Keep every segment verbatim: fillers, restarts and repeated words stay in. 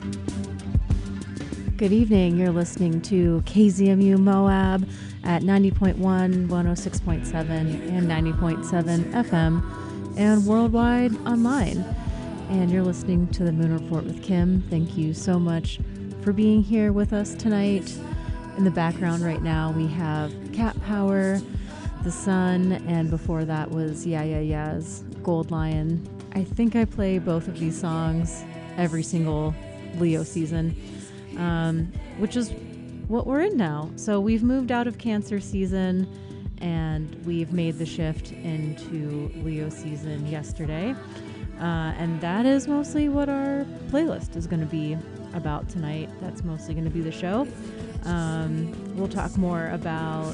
Good evening. You're listening to K Z M U Moab at ninety point one, one oh six point seven, and ninety point seven F M, and worldwide online. And you're listening to the Moon Report with Kim. Thank you so much for being here with us tonight. In the background right now, we have Cat Power, The Sun, and before that was Yeah Yeah Yeah's Gold Lion. I think I play both of these songs every single Leo season. Um, which is what we're in now. So we've moved out of Cancer season and we've made the shift into Leo season yesterday. Uh, and that is mostly what our playlist is going to be about tonight. That's mostly going to be the show. Um, we'll talk more about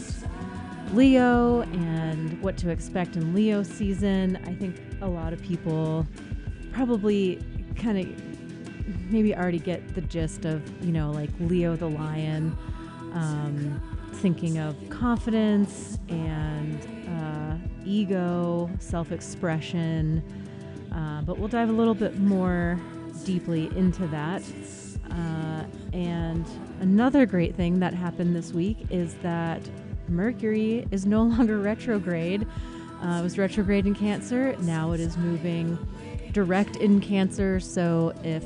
Leo and what to expect in Leo season. I think a lot of people probably kind of maybe already get the gist of, you know, like Leo the lion, um, thinking of confidence and uh, ego, self-expression. Uh, but we'll dive a little bit more deeply into that. Uh, and another great thing that happened this week is that Mercury is no longer retrograde. Uh, it was retrograde in Cancer. Now it is moving direct in Cancer. So if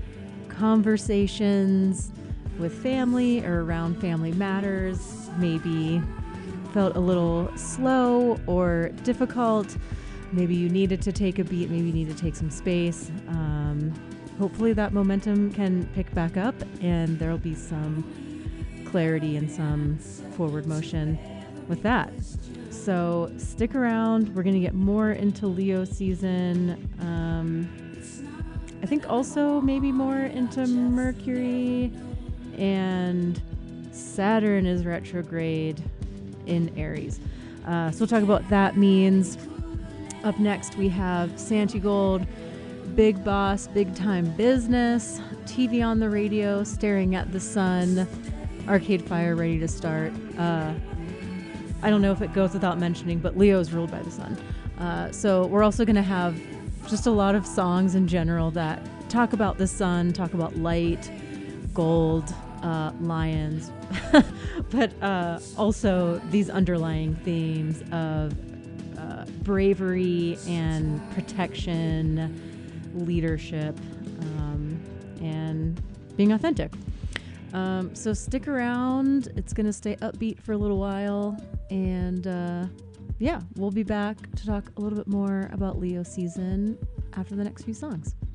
conversations with family or around family matters maybe felt a little slow or difficult, maybe you needed to take a beat, maybe you need to take some space, um, hopefully that momentum can pick back up and there'll be some clarity and some forward motion with that. So stick around. We're going to get more into Leo season. Um, I think also maybe more into Mercury, and Saturn is retrograde in Aries. Uh, so we'll talk about what that means. Up next, we have Santigold, Big Boss, Big Time Business, T V on the radio, Staring at the Sun, Arcade Fire ready to start. Uh, I don't know if it goes without mentioning, but Leo is ruled by the sun. Uh, so we're also going to have just a lot of songs in general that talk about the sun, talk about light, gold, uh, lions, but uh, also these underlying themes of uh, bravery and protection, leadership, um, and being authentic. Um, so stick around. It's going to stay upbeat for a little while. And uh, yeah, we'll be back to talk a little bit more about Leo season after the next few songs.